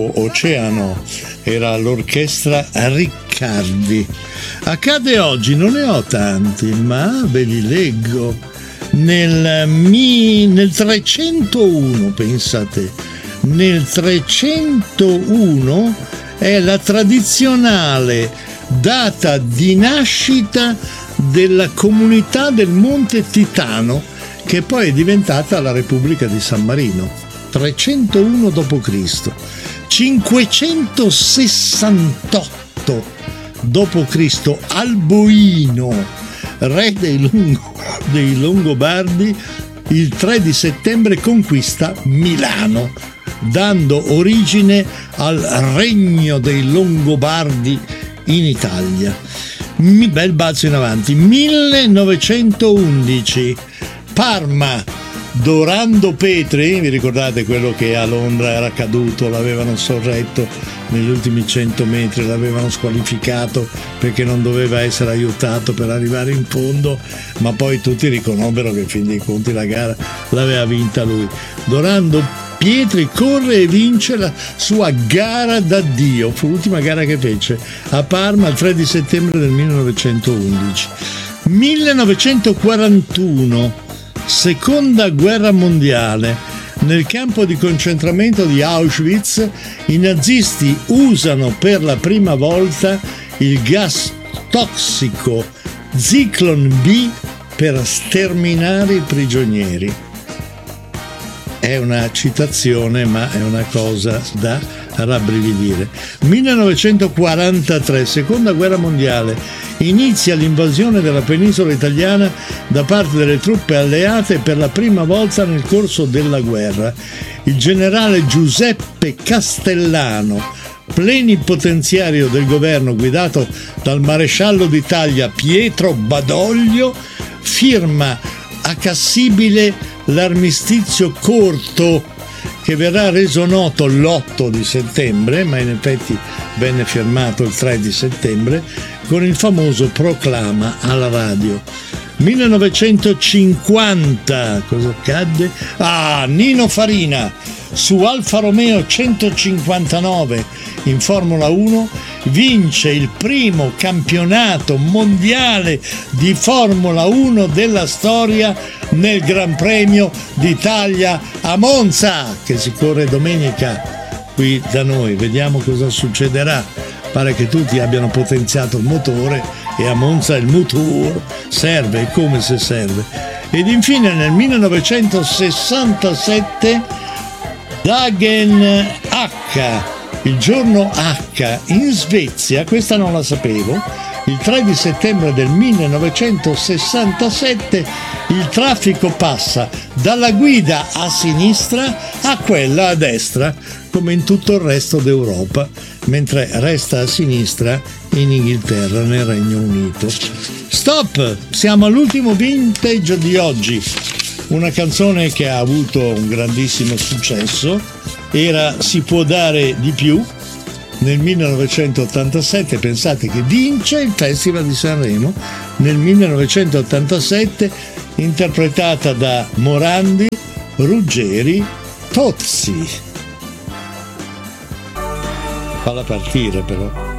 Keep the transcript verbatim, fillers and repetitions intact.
Oceano, era l'orchestra Riccardi. Accade oggi, non ne ho tanti, ma ve li leggo. Nel, mi, nel trecentouno, pensate, nel trecentouno è la tradizionale data di nascita della comunità del Monte Titano, che poi è diventata la Repubblica di San Marino. trecentouno dopo Cristo. cinquecentosessantotto dopo Cristo, Alboino, re dei, Longo, dei Longobardi, il tre di settembre conquista Milano, dando origine al regno dei Longobardi in Italia. Mi, bel balzo in avanti. millenovecentoundici, Parma, Dorando Petri, vi ricordate quello che a Londra era caduto, l'avevano sorretto negli ultimi cento metri, l'avevano squalificato perché non doveva essere aiutato per arrivare in fondo, ma poi tutti riconobbero che in fin dei conti la gara l'aveva vinta lui. Dorando Pietri corre e vince la sua gara d'addio, fu l'ultima gara che fece a Parma il tre di settembre del millenovecentoundici. millenovecentoquarantuno, Seconda guerra mondiale. Nel campo di concentramento di Auschwitz i nazisti usano per la prima volta il gas tossico Zyklon B per sterminare i prigionieri. È una citazione, ma è una cosa da rabbrividire. millenovecentoquarantatré, Seconda guerra mondiale. Inizia l'invasione della penisola italiana da parte delle truppe alleate per la prima volta nel corso della guerra. Il generale Giuseppe Castellano, plenipotenziario del governo guidato dal maresciallo d'Italia Pietro Badoglio, firma a Cassibile l'armistizio corto, che verrà reso noto l'otto di settembre, ma in effetti venne firmato il tre di settembre, con il famoso proclama alla radio. millenovecentocinquanta, cosa accadde? Ah, Nino Farina su Alfa Romeo centocinquantanove in Formula uno vince il primo campionato mondiale di Formula uno della storia nel Gran Premio d'Italia a Monza, che si corre domenica qui da noi. Vediamo cosa succederà. Pare che tutti abbiano potenziato il motore e a Monza il motor serve, come se serve. Ed infine nel millenovecentosessantasette Dagen H, il giorno H in Svezia, questa non la sapevo, il tre di settembre del millenovecentosessantasette il traffico passa dalla guida a sinistra a quella a destra, come in tutto il resto d'Europa, mentre resta a sinistra in Inghilterra, nel Regno Unito. Stop! Siamo all'ultimo vintage di oggi. Una canzone che ha avuto un grandissimo successo, era Si può dare di più, nel millenovecentottantasette, pensate che vince il Festival di Sanremo, nel millenovecentottantasette, interpretata da Morandi, Ruggeri, Tozzi. Falla partire però.